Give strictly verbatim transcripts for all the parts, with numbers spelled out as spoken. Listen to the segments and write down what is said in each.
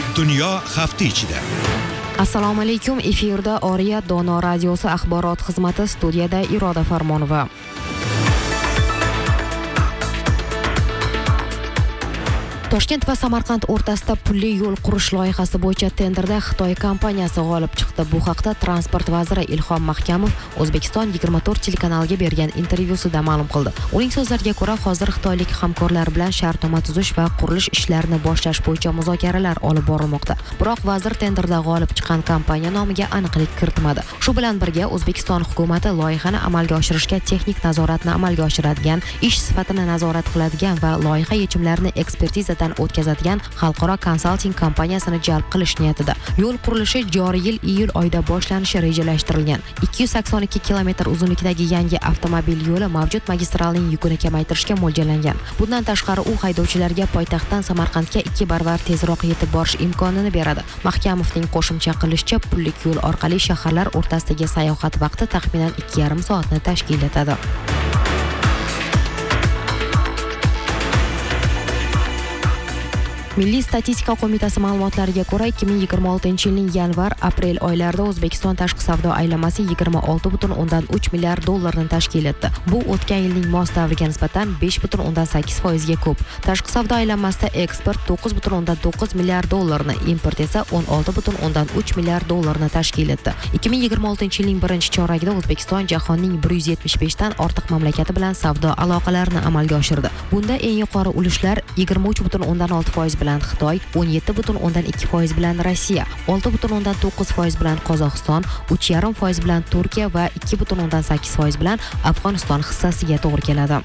Dunyo hafta ichida. Assalomu alaykum. Efirda Oriyat Dono radiosi axborot xizmati, studiyada Iroda Farmonova. Toshkent va Samarqand o'rtasida pulli yo'l qurish loyihasi bo'yicha tenderda Xitoy kompaniyasi g'olib chiqdi. Bu haqda transport vaziri Ilhom Mahkamov O'zbekiston yigirma to'rt telekanaliga bergan intervyusida ma'lum qildi. Uning so'zlariga ko'ra, hozir xitoylik hamkorlar bilan shartnoma tuzish va qurilish ishlarini boshlash bo'yicha muzokaralar olib borilmoqda. Biroq vazir tenderda g'olib chiqqan kompaniya nomiga aniqlik kiritmadi. Shu bilan birga O'zbekiston hukumati loyihani amalga oshirishga texnik nazoratni amalga oshiradigan, ish sifatini nazorat qiladigan va loyiha yechimlarini ekspertiza o'tkazadigan xalqaro konsalting kompaniyasini jalb qilish niyatida. Yo'l qurilishi joriy yil iyul oyida boshlanishi rejalashtirilgan. ikki yuz sakson ikki kilometr uzunlikdagi yangi avtomobil yo'li mavjud magistralning yukini kamaytirishga mo'ljallangan. Bundan tashqari u haydovchilarga poytaxtdan Samarqandga ikki barobar tezroq yetib borish imkonini beradi. Mahkamovning qo'shimcha qilishicha, pullik yo'l orqali shaharlar o'rtasidagi sayohat vaqti taxminan ikki yarim soatni tashkil etadi. Milliy statistika qo'mitasi ma'lumotlariga ko'ra, ikki ming yigirma oltinchi yilning yanvar-aprel oylarida O'zbekiston tashqi savdo aylanmasi yigirma olti butun o'ndan uch milliard dollarni tashkil etdi. Bu o'tgan yilning mos davriga nisbatan besh butun o'ndan sakkiz foiz ga ko'p. Tashqi savdo aylanmasida eksport to'qqiz butun o'ndan to'qqiz milliard dollarni, import esa o'n olti butun o'ndan uch milliard dollarni tashkil etdi. ikki ming yigirma oltinchi yilning birinchi choragida O'zbekiston jahonning bir yuz yetmish besh dan ortiq mamlakati bilan savdo aloqalarini amalga oshirdi. Bunda eng yuqori ulushlar yigirma uch butun o'ndan olti foiz bilan Xitoy, o'n yetti butun o'ndan ikki foiz bilan Rossiya, olti butun o'ndan to'qqiz foiz bilan Qozog'iston, uch yarim foiz bilan Turkiya va ikki butun o'ndan sakkiz foiz bilan Afg'oniston hissasiga to'g'ri keladi.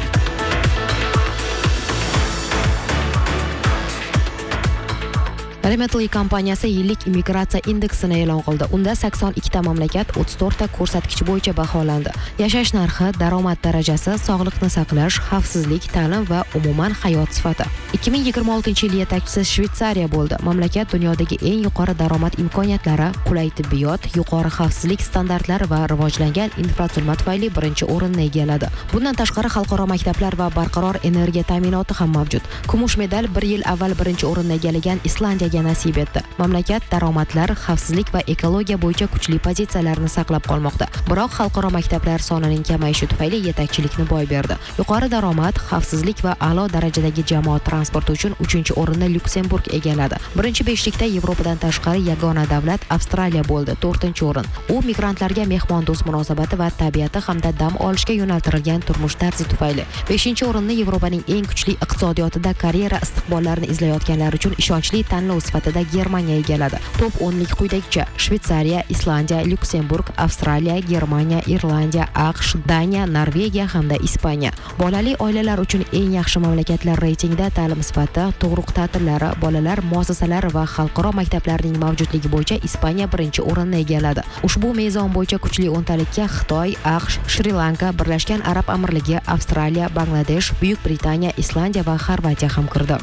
Remetli kompaniyasi yillik immigratsiya indeksini e'lon qildi. Unda sakson ikkita mamlakat o'ttiz to'rtta ko'rsatkich bo'yicha baholandi. Yashash narxi, daromad darajasi, sog'liqni saqlash, xavfsizlik, ta'lim va umuman hayot sifati. ikki ming yigirma oltinchi yil yetakchisi Shvetsariya bo'ldi. Mamlakat dunyodagi eng yuqori daromad imkoniyatlari, qulay tibbiyot, yuqori xavfsizlik standartlari va rivojlangan infratuzilma tufayli birinchi o'rinni egalladi. Bundan tashqari xalqaro maktablar va barqaror energiya ta'minoti ham mavjud. Kumush medal bir yil avval birinchi o'rinni egallagan Islandiyaga nasib etdi. Mamlakat daromadlar, xavfsizlik va ekologiya bo'yicha kuchli pozitsiyalarni saqlab qolmoqda. Biroq xalqaro maktablar sonining kamayishi tufayli yetakchilikni boy berdi. Yuqori daromad, xavfsizlik va a'lo darajadagi jamoat transporti uchun uchinchi o'rinni Lyuksemburg egalladi. Birinchi beshlikda Yevropadan tashqari yagona davlat Avstraliya bo'ldi, to'rtinchi o'rin. U migrantlarga mehmondo'st munosabati va tabiati hamda dam olishga yo'naltirilgan turmush tarzi tufayli. beshinchi o'rinni Yevropaning eng kuchli iqtisodiyotida karyera istiqbollarini izlayotganlar uchun ishonchli tanlov sifatida Germaniya egalladi. Top o'nlik quyidagicha: Shvetsariya, Islandiya, Lyuksemburg, Avstraliya, Germaniya, Irlandiya, AQSh, Daniya, Norvegiya hamda Ispaniya. Bolali oilalar uchun eng yaxshi mamlakatlar reytingida ta'lim sifati, tug'ruq ta'tillari, bolalar muassasalari va xalqaro maktablarning mavjudligi bo'yicha Ispaniya birinchi o'rinni egalladi. Ushbu mezon bo'yicha kuchli o'ntalikka Xitoy, AQSh, Shri-Lanka, Birlashgan Arab Amirligi, Avstraliya, Bangladesh, Buyuk Britaniya, Islandiya va Xorvatiya ham kirdi.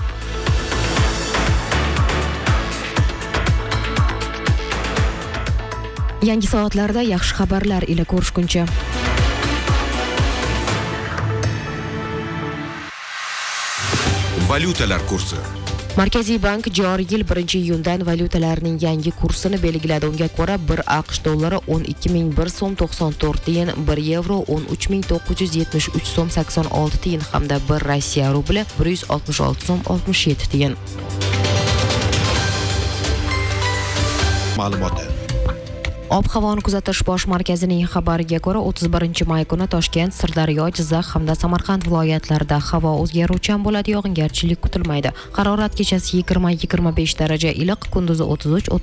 Yangi soatlarda yaxshi xabarlar ila ko'rishguncha. Valyutalar kursi. Markaziy bank joriy yil birinchi iyundan valyutalarning yangi kursini belgiladi. Unga ko'ra, bir AQSh dollari o'n ikki ming bir so'm to'qson to'rt tiyin, bir yevro o'n uch ming to'qqiz yuz yetmish uch so'm sakson olti tiyin hamda bir Rossiya rubli bir yuz oltmish olti so'm oltmish yetti tiyin. Ma'lumot. Ob-havoni kuzatish bosh markazining xabariga ko'ra, o'ttiz birinchi may kuni Toshkent, Sirdaryo, Jizzax hamda Samarqand viloyatlarida havo o'zgaruvchan bo'ladi, yog'ingarchilik kutilmaydi. Harorat kechasi yigirma yigirma besh daraja iliq, kunduzi o'ttiz uch